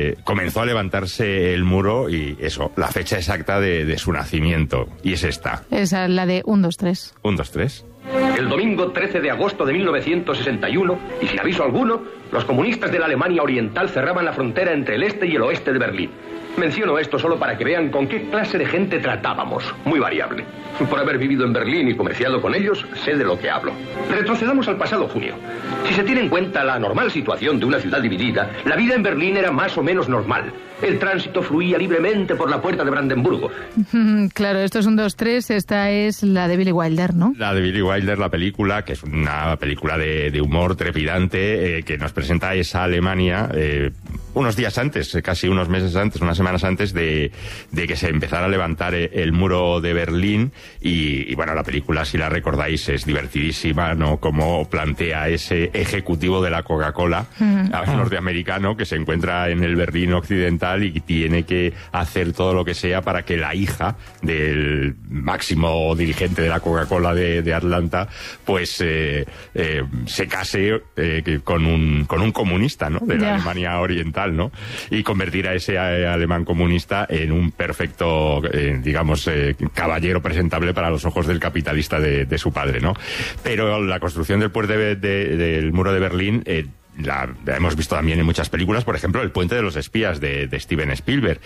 comenzó a levantarse el muro y eso, la fecha exacta de su nacimiento. Y es esta. Esa es la de 1, 2, 3. 1, 2, 3. El domingo 13 de agosto de 1961, y sin aviso alguno, los comunistas de la Alemania Oriental cerraban la frontera entre el este y el oeste de Berlín. Menciono esto solo para que vean con qué clase de gente tratábamos, muy variable. Por haber vivido en Berlín y comerciado con ellos, sé de lo que hablo. Retrocedamos al pasado junio. Si se tiene en cuenta la normal situación de una ciudad dividida, la vida en Berlín era más o menos normal. El tránsito fluía libremente por la puerta de Brandenburgo. Claro, esto es 1, 2, 3, esta es la de Billy Wilder, ¿no? La de Billy Wilder, la película, que es una película de humor trepidante, que nos presenta esa Alemania unos días antes, casi unos meses antes, unas semanas antes de que se empezara a levantar el muro de Berlín. Y bueno, la película, si la recordáis, es divertidísima, ¿no? Como plantea ese ejecutivo de la Coca-Cola norteamericano que se encuentra en el Berlín occidental y tiene que hacer todo lo que sea para que la hija del máximo dirigente de la Coca-Cola de Atlanta pues se case con un comunista, ¿no? De la Alemania Oriental, ¿no? Y convertir a ese alemán comunista en un perfecto, caballero presentable para los ojos del capitalista de su padre, ¿no? Pero la construcción del puente del muro de Berlín la hemos visto también en muchas películas, por ejemplo, El puente de los espías de Steven Spielberg,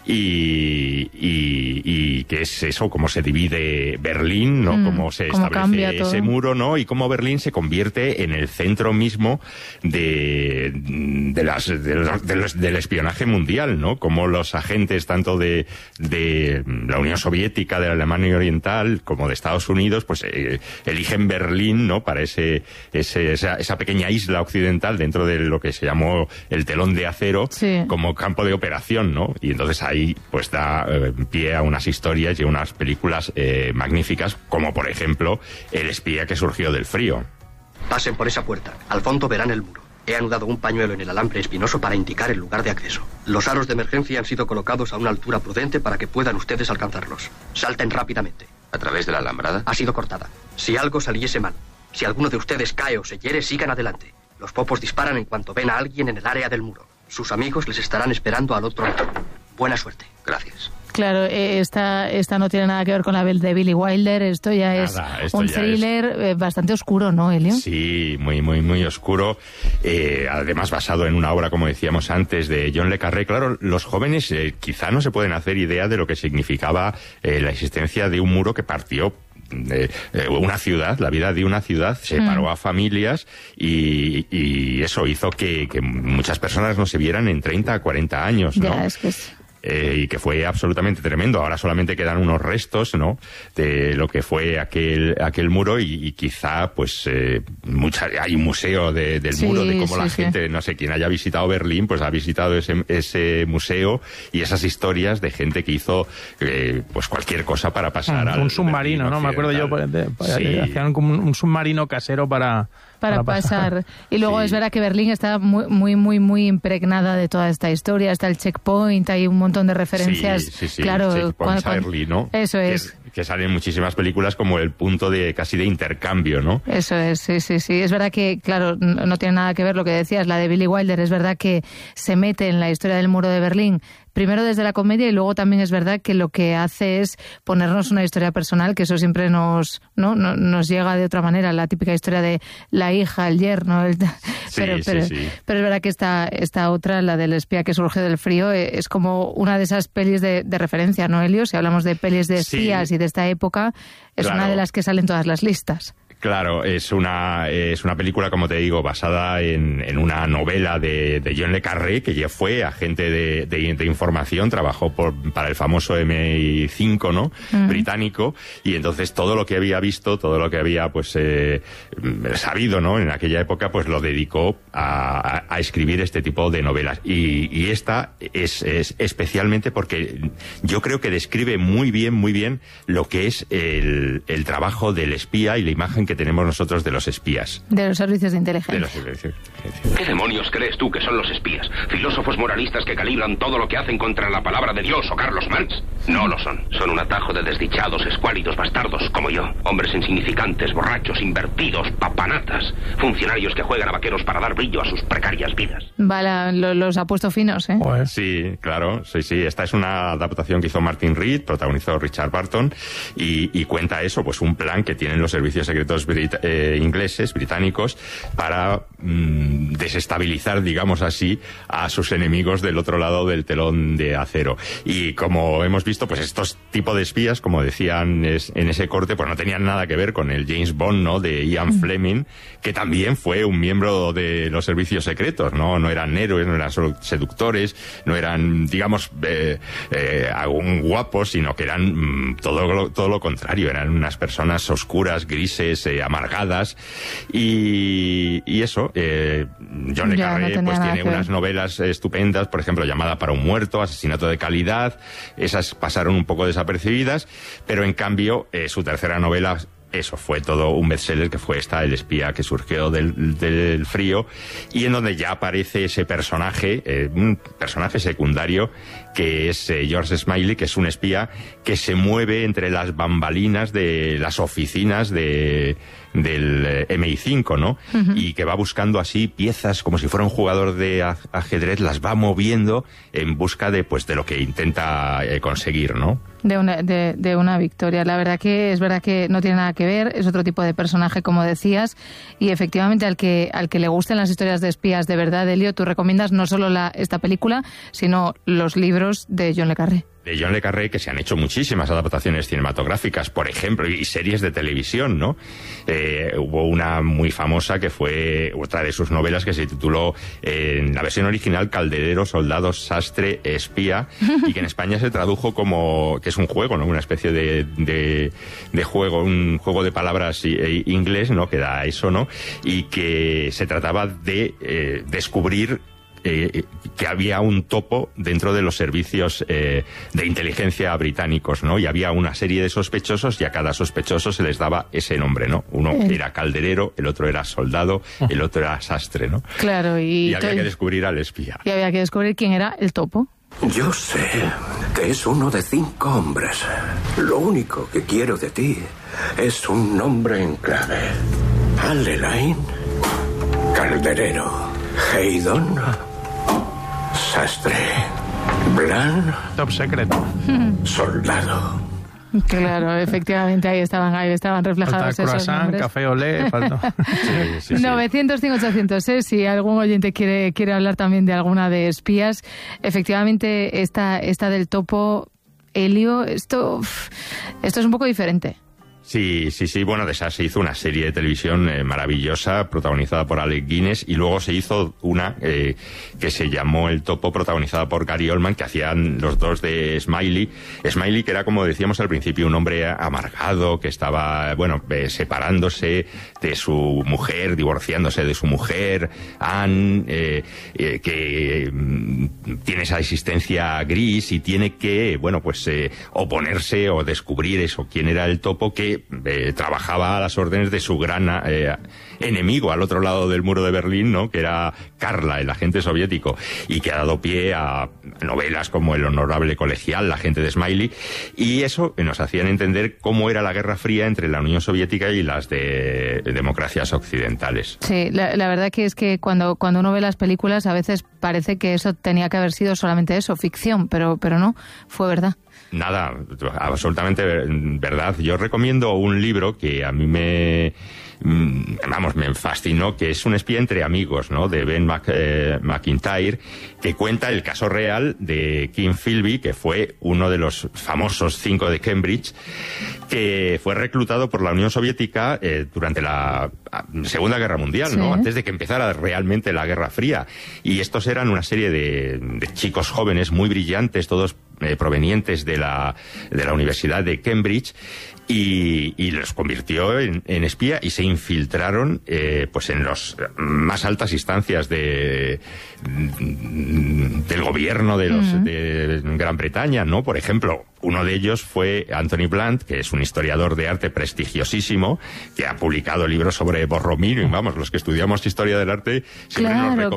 y que es eso, cómo se divide Berlín, ¿no? Cómo se establece ese muro, ¿no? Y cómo Berlín se convierte en el centro mismo del espionaje mundial, ¿no? Como los agentes tanto de la Unión Soviética, de la Alemania Oriental, como de Estados Unidos, pues eligen Berlín, ¿no? Para esa pequeña isla occidental dentro de lo que se llamó el telón de acero, como campo de operación, ¿no? Y entonces ahí pues da pie a unas historias y a unas películas magníficas, como por ejemplo El espía que surgió del frío. Pasen por esa puerta. Al fondo verán el muro. He anudado un pañuelo en el alambre espinoso para indicar el lugar de acceso. Los aros de emergencia han sido colocados a una altura prudente para que puedan ustedes alcanzarlos. Salten rápidamente. ¿A través de la alambrada? Ha sido cortada. Si algo saliese mal, si alguno de ustedes cae o se hiere, sigan adelante. Los popos disparan en cuanto ven a alguien en el área del muro. Sus amigos les estarán esperando al otro lado. Buena suerte. Gracias. Claro, esta no tiene nada que ver con la de Billy Wilder. Esto ya es un thriller bastante oscuro, ¿no, Elio? Sí, muy, muy, muy oscuro. Además, basado en una obra, como decíamos antes, de John le Carré. Claro, los jóvenes quizá no se pueden hacer idea de lo que significaba la existencia de un muro que partió una ciudad, la vida de una ciudad, separó a familias y eso hizo que muchas personas no se vieran en 30 a 40 años, ¿no? Ya, es que es... Y que fue absolutamente tremendo. Ahora solamente quedan unos restos, ¿no?, de lo que fue aquel muro y quizá pues hay un museo del muro, de cómo la gente, no sé, quien haya visitado Berlín, pues ha visitado ese museo y esas historias de gente que hizo pues cualquier cosa para pasar al... Un submarino, ¿no? Me acuerdo yo, hacían como un submarino casero para pasar. Y luego es verdad que Berlín está muy, muy, muy, muy impregnada de toda esta historia. Está el checkpoint, hay un montón de referencias. Sí, claro, Checkpoint Charlie, ¿no? Eso es. Que salen muchísimas películas como el punto casi de intercambio, ¿no? Eso es, sí. Es verdad que, claro, no tiene nada que ver lo que decías, la de Billy Wilder. Es verdad que se mete en la historia del muro de Berlín, primero desde la comedia, y luego también es verdad que lo que hace es ponernos una historia personal, que eso siempre nos llega de otra manera, la típica historia de la hija, el yerno, pero es verdad que esta otra, la del espía que surge del frío, es como una de esas pelis de referencia, ¿no, Elio? Si hablamos de pelis de espías y de esta época, es una de las que salen todas las listas. Claro, es una película, como te digo, basada en una novela de John le Carré, que ya fue agente de información, trabajó para el famoso MI5, ¿no? Británico, y entonces todo lo que había visto, todo lo que había pues sabido, ¿no?, en aquella época, pues lo dedicó a escribir este tipo de novelas. Y esta es especialmente porque yo creo que describe muy bien lo que es el trabajo del espía y la imagen que que tenemos nosotros de los espías. De los servicios de inteligencia. De los servicios de inteligencia. ¿Qué demonios crees tú que son los espías? ¿Filósofos moralistas que calibran todo lo que hacen contra la palabra de Dios o Carlos Marx? No lo son. Son un atajo de desdichados, escuálidos, bastardos como yo. Hombres insignificantes, borrachos, invertidos, papanatas. Funcionarios que juegan a vaqueros para dar brillo a sus precarias vidas. Vale, los ha puesto finos, ¿eh? Pues, Sí, claro, sí. Esta es una adaptación que hizo Martin Reed, protagonizó Richard Barton, y cuenta eso, pues un plan que tienen los servicios secretos británicos para desestabilizar, digamos así, a sus enemigos del otro lado del telón de acero. Y como hemos visto, pues estos tipos de espías, como decían en ese corte, pues no tenían nada que ver con el James Bond, ¿no?, de Ian Fleming, que también fue un miembro de los servicios secretos, ¿no? No eran héroes, no eran solo seductores, no eran, digamos, algún guapos, sino que eran todo lo contrario, eran unas personas oscuras, grises, amargadas, y eso, John le Carré pues tiene unas novelas estupendas, por ejemplo, Llamada para un muerto, Asesinato de calidad, esas pasaron un poco desapercibidas, pero en cambio su tercera novela, eso fue todo un bestseller, que fue esta, El espía que surgió del frío, y en donde ya aparece ese personaje, un personaje secundario, que es George Smiley, que es un espía que se mueve entre las bambalinas de las oficinas del MI5, ¿no? Uh-huh. Y que va buscando así piezas, como si fuera un jugador de ajedrez, las va moviendo en busca de lo que intenta conseguir, ¿no? De una victoria. La verdad que es verdad que no tiene nada que ver, es otro tipo de personaje, como decías, y efectivamente al que le gusten las historias de espías de verdad, Elio, tú recomiendas no solo esta película, sino los libros de John le Carré. De John le Carré, que se han hecho muchísimas adaptaciones cinematográficas, por ejemplo, y series de televisión, ¿no? Hubo una muy famosa que fue otra de sus novelas, que se tituló en la versión original Calderero, Soldado, Sastre, Espía, y que en España se tradujo como, que es un juego, ¿no? Una especie de juego, un juego de palabras inglés, ¿no? Que da eso, ¿no? Y que se trataba de descubrir que había un topo dentro de los servicios de inteligencia británicos, ¿no? Y había una serie de sospechosos, y a cada sospechoso se les daba ese nombre, ¿no? Uno era calderero, el otro era soldado, el otro era sastre, ¿no? Claro, y había que descubrir al espía. Y había que descubrir quién era el topo. Yo sé que es uno de 5 hombres. Lo único que quiero de ti es un nombre en clave. Allelain, Calderero, Haydon, Sastre, Blan, top secreto, Soldado. Claro, efectivamente, ahí estaban reflejados esos nombres. Café olé, faltó. Sí. 905-800, si algún oyente quiere hablar también de alguna de espías. Efectivamente, esta del topo, Elio, esto es un poco diferente. Sí, bueno, de esa se hizo una serie de televisión maravillosa, protagonizada por Alec Guinness, y luego se hizo una que se llamó El Topo, protagonizada por Gary Oldman, que hacían los dos de Smiley, que era, como decíamos al principio, un hombre amargado, que estaba, separándose de su mujer, divorciándose de su mujer, Anne, que tiene esa existencia gris y tiene que, oponerse o descubrir eso, quién era el topo, que trabajaba a las órdenes de su gran enemigo al otro lado del muro de Berlín, ¿no? Que era Karla, el agente soviético, y que ha dado pie a novelas como El honorable colegial, La agente de Smiley, y eso nos hacían entender cómo era la Guerra Fría entre la Unión Soviética y las de democracias occidentales. Sí, la verdad que es que cuando uno ve las películas a veces parece que eso tenía que haber sido solamente eso, ficción, pero no, fue verdad. Nada, absolutamente verdad. Yo recomiendo un libro que a mí me fascinó, que es Un espía entre amigos, ¿no? De Ben McIntyre, que cuenta el caso real de Kim Philby, que fue uno de los famosos 5 de Cambridge, que fue reclutado por la Unión Soviética durante la Segunda Guerra Mundial, ¿no? Antes de que empezara realmente la Guerra Fría. Y estos eran una serie de chicos jóvenes muy brillantes, todos provenientes de la Universidad de Cambridge, y los convirtió en espía y se infiltraron pues en las más altas instancias del gobierno de Gran Bretaña, ¿no? Por ejemplo, uno de ellos fue Anthony Blunt, que es un historiador de arte prestigiosísimo, que ha publicado libros sobre Borromini, y vamos, los que estudiamos historia del arte siempre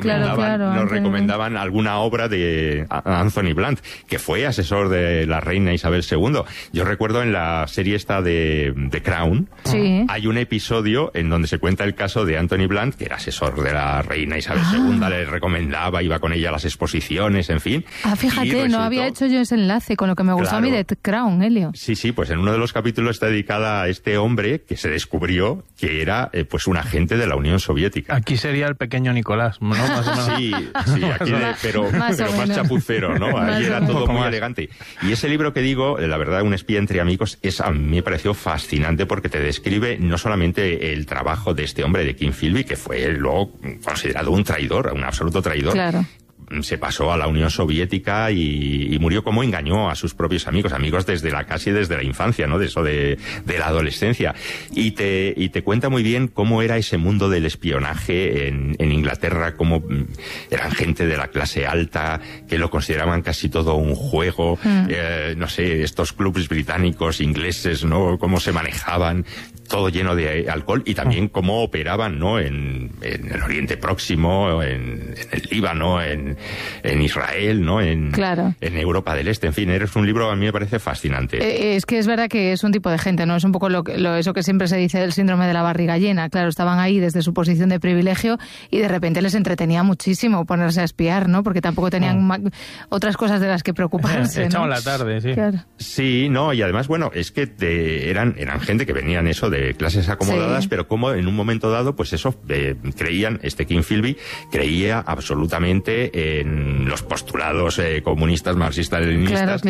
nos recomendaban alguna obra de Anthony Blunt, que fue asesor de la reina Isabel II. Yo recuerdo en la serie esta de Crown, sí, hay un episodio en donde se cuenta el caso de Anthony Blunt, que era asesor de la reina Isabel II, le recomendaba, iba con ella a las exposiciones, en fin. Fíjate, no había hecho yo ese enlace con lo que me gustó a mí de Crown, Helio. Sí, pues en uno de los capítulos está dedicada a este hombre que se descubrió que era pues un agente de la Unión Soviética. Aquí sería el pequeño Nicolás, ¿no? Más o menos. Sí, aquí pero más chapucero, ¿no? Ahí era todo muy elegante. Y ese libro que digo, la verdad, Un espía entre amigos, a mí me pareció fascinante porque te describe no solamente el trabajo de este hombre, de King Philby, que fue luego considerado un traidor, un absoluto traidor. Claro. Se pasó a la Unión Soviética y murió como engañó a sus propios amigos casi desde la infancia, ¿no? De eso de la adolescencia. Y te cuenta muy bien cómo era ese mundo del espionaje en Inglaterra, cómo eran gente de la clase alta, que lo consideraban casi todo un juego, no sé, estos clubes británicos, ingleses, ¿no? Cómo se manejaban, todo lleno de alcohol, y también cómo operaban, ¿no? En el Oriente Próximo, en el Líbano, en Israel, ¿no? En Europa del Este. En fin, es un libro a mí me parece fascinante. Es que es verdad que es un tipo de gente, ¿no? Es un poco eso que siempre se dice del síndrome de la barriga llena. Claro, estaban ahí desde su posición de privilegio y de repente les entretenía muchísimo ponerse a espiar, ¿no? Porque tampoco tenían otras cosas de las que preocuparse, echaban ¿no? la tarde, sí. Claro. Sí, no, y además, bueno, es que eran gente que venían eso de clases acomodadas, pero como en un momento dado, pues eso, creían, King Philby creía absolutamente en los postulados comunistas, marxistas-leninistas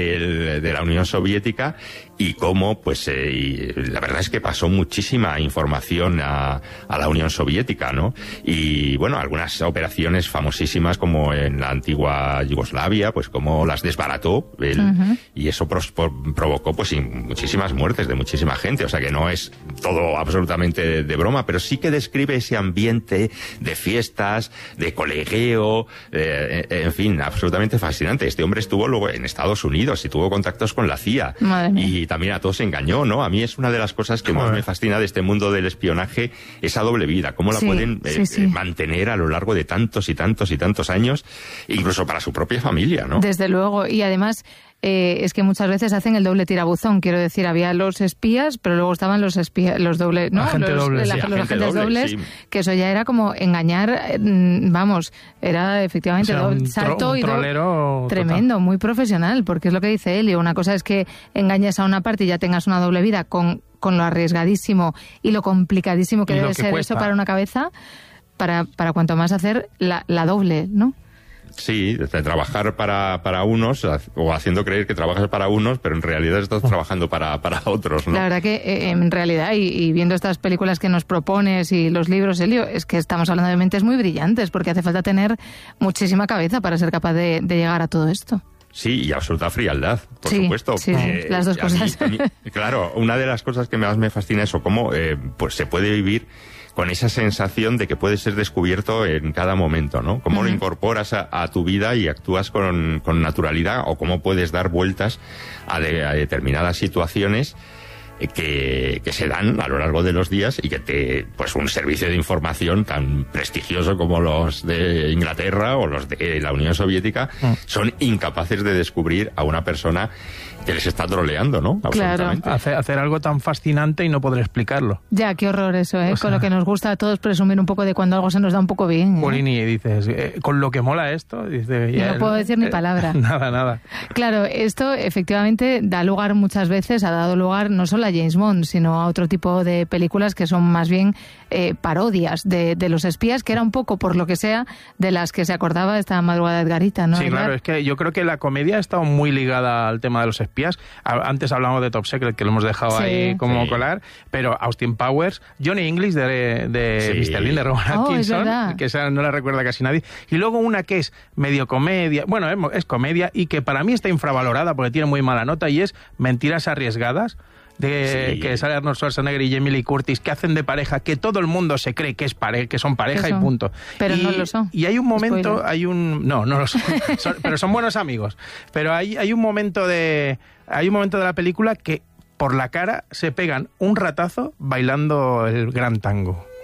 de la Unión Soviética, y cómo, pues, y la verdad es que pasó muchísima información a la Unión Soviética, ¿no? Y, bueno, algunas operaciones famosísimas como en la antigua Yugoslavia, pues como las desbarató él, y eso provocó, pues, muchísimas muertes de muchísima gente, o sea que no es todo absolutamente de broma, pero sí que describe ese ambiente de fiestas, de colegueo, en fin, absolutamente fascinante. Este hombre estuvo luego en Estados Unidos y tuvo contactos con la CIA. Y también a todos engañó, ¿no? A mí es una de las cosas que más me fascina de este mundo del espionaje, esa doble vida, cómo la pueden mantener a lo largo de tantos y tantos y tantos años, incluso para su propia familia, ¿no? Desde luego, y además es que muchas veces hacen el doble tirabuzón, quiero decir, había los espías, pero luego estaban los dobles, ¿no? Los agentes dobles, que eso ya era como engañar, vamos, era efectivamente un salto y tremendo, total. Muy profesional, porque es lo que dice Helio, una cosa es que engañes a una parte y ya tengas una doble vida con lo arriesgadísimo y lo complicadísimo que debe ser cuesta. Eso para una cabeza, para cuanto más hacer la doble, ¿no? Sí, de trabajar para unos o haciendo creer que trabajas para unos, pero en realidad estás trabajando para otros, ¿no? La verdad que en realidad, y viendo estas películas que nos propones y los libros, Helio, es que estamos hablando de mentes muy brillantes, porque hace falta tener muchísima cabeza para ser capaz de llegar a todo esto. Sí, y absoluta frialdad, por supuesto. Sí, las dos cosas. Claro, una de las cosas que más me fascina es cómo pues se puede vivir con esa sensación de que puedes ser descubierto en cada momento, ¿no? Cómo lo incorporas a tu vida y actúas con naturalidad, o cómo puedes dar vueltas a determinadas situaciones que se dan a lo largo de los días, y que pues un servicio de información tan prestigioso como los de Inglaterra o los de la Unión Soviética son incapaces de descubrir a una persona que les está troleando, ¿no? Claro. Hacer algo tan fascinante y no poder explicarlo. Ya, qué horror eso, ¿eh? O sea, con lo que nos gusta a todos presumir un poco de cuando algo se nos da un poco bien, ¿eh? Polini, dices, con lo que mola esto, dices... Ya, no puedo decir ni palabra. Nada. Claro, esto efectivamente da lugar muchas veces, ha dado lugar no solo a James Bond, sino a otro tipo de películas que son más bien parodias de los espías, que era un poco, por lo que sea, de las que se acordaba esta madrugada de Edgarita, ¿no? Sí, claro, es que yo creo que la comedia ha estado muy ligada al tema de los espías. Antes hablamos de Top Secret, que lo hemos dejado ahí como colar, pero Austin Powers, Johnny English de Mr. Bean, de Rowan Atkinson, que esa no la recuerda casi nadie, y luego una que es medio comedia, bueno, es comedia, y que para mí está infravalorada porque tiene muy mala nota, y es Mentiras arriesgadas. que sale Arnold Schwarzenegger y Jamie Lee Curtis, que hacen de pareja, que todo el mundo se cree que son pareja y punto. Pero no lo son. Y hay un momento, no lo son, pero son buenos amigos. Pero hay un momento de la película que por la cara se pegan un ratazo bailando el gran tango.